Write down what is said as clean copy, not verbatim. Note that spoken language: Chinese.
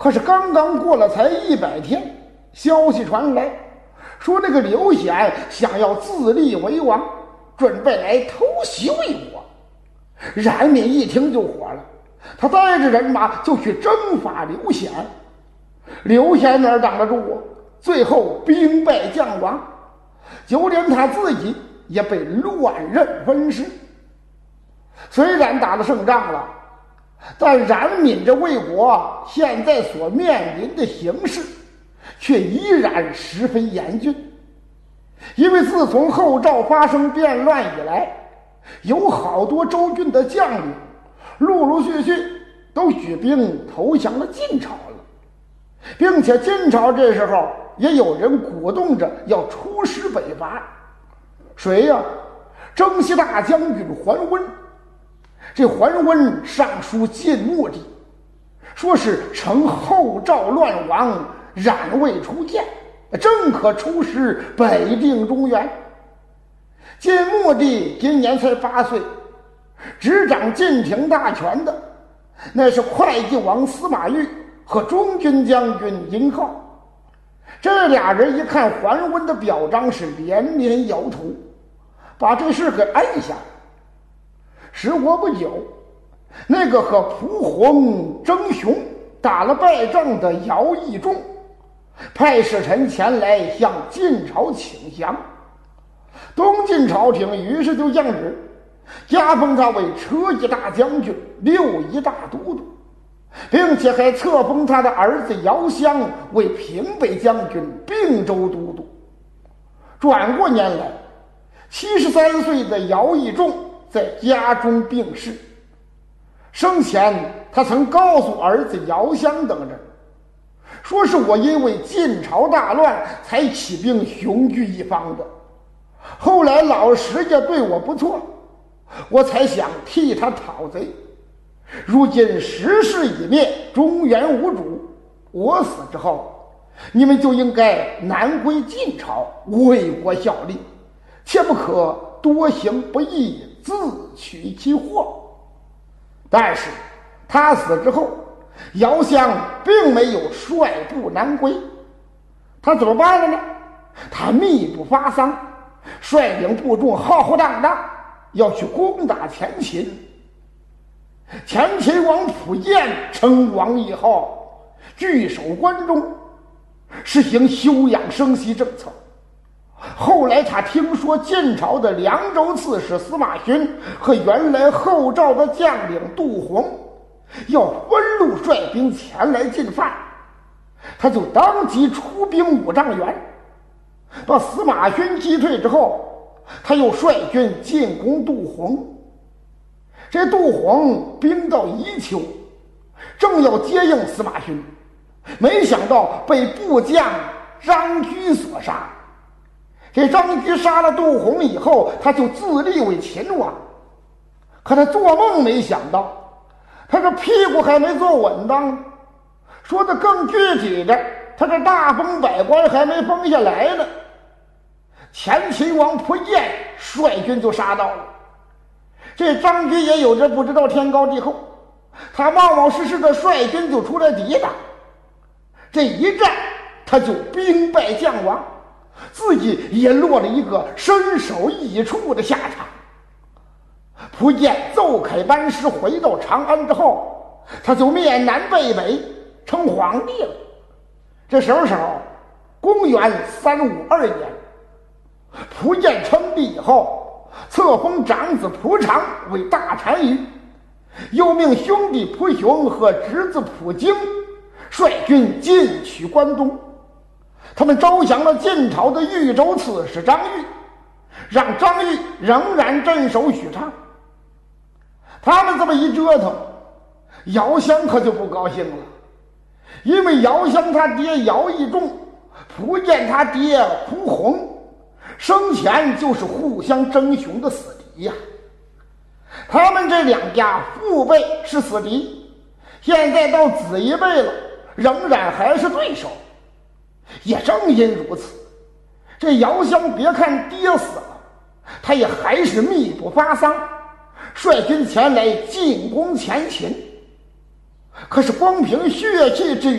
可是刚刚过了才100天，消息传来，说那个刘显想要自立为王，准备来偷袭魏国。冉闵一听就火了，他带着人马就去征伐刘显。刘显哪挡得住啊？最后兵败将亡，就连他自己也被乱刃分尸。虽然打了胜仗了，但冉闵这魏国现在所面临的形势却依然十分严峻。因为自从后赵发生变乱以来，有好多州郡的将领陆陆续续都举兵投降了晋朝了，并且晋朝这时候也有人鼓动着要出师北伐。谁呀？征西大将军桓温。这桓温上书晋穆帝，说是乘后赵乱亡，冉魏初见，正可出师北定中原。晋穆帝今年才8岁，执掌晋廷大权的那是会稽王司马昱和中军将军殷浩。这俩人一看桓温的表彰，是连连摇头，把这事给按下。时过不久，那个和蒲洪争雄打了败仗的姚义仲派使臣前来向晋朝请降。东晋朝廷于是就降旨，加封他为车骑大将军、6夷大都督，并且还册封他的儿子姚襄为平北将军、并州都督。转过年来，73岁的姚义仲在家中病逝。生前他曾告诉儿子姚襄等人，说是我因为晋朝大乱才起兵雄踞一方的，后来老石家对我不错，我才想替他讨贼。如今时势已灭，中原无主，我死之后，你们就应该南归晋朝，为国效力，切不可多行不义，自取其祸。但是他死之后，姚襄并没有率部南归，他怎么办了呢？他密不发丧，率领部众浩浩荡荡要去攻打前秦。前秦王溥彦称王以后，据守关中，实行休养生息政策。后来他听说晋朝的凉州刺史司马勋和原来后赵的将领杜洪要分路率兵前来进犯，他就当即出兵5丈原，把司马勋击退之后，他又率军进攻杜洪。这杜洪兵到宜丘，正要接应司马勋，没想到被部将张居所杀。这张居杀了杜洪以后，他就自立为秦王。可他做梦没想到，他这屁股还没坐稳当，说的更具体的，他这大封百官还没封下来呢，前秦王溥彦率军就杀到了。这张居也有着不知道天高地厚，他冒冒失失的率军就出来抵挡。这一战他就兵败将亡，自己也落了一个身首异处的下场。溥彦奏凯班师回到长安之后，他就面南背北称皇帝了。这什么时候？公元352年，溥彦称帝以后，册封长子溥常为大单于，又命兄弟溥雄和侄子溥京率军进取关东。他们招降了晋朝的豫州刺史张玉，让张玉仍然镇守许昌。他们这么一折腾，姚襄可就不高兴了，因为姚襄他爹姚义仲、溥彦他爹溥洪生前就是互相争雄的死敌呀。他们这两家父辈是死敌，现在到子一辈了，仍然还是对手。也正因如此，这姚襄别看爹死了，他也还是密不发丧，率军前来进攻前秦。可是光凭血气之勇，